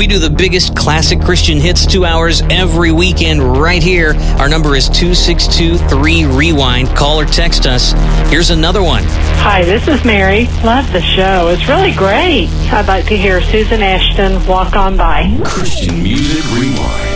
We do the biggest classic Christian hits 2 hours every weekend right here. Our number is 262-3-REWIND. Call or text us. Here's another one. Hi, this is Mary. Love the show. It's really great. I'd like to hear Susan Ashton, Walk On By. Christian Music Rewind.